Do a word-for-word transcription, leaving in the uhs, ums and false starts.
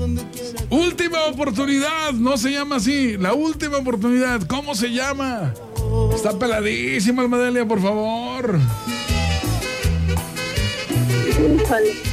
Última oportunidad, no se llama así. La última oportunidad, ¿cómo se llama? Está peladísima, Almadelia, por favor. Híjole.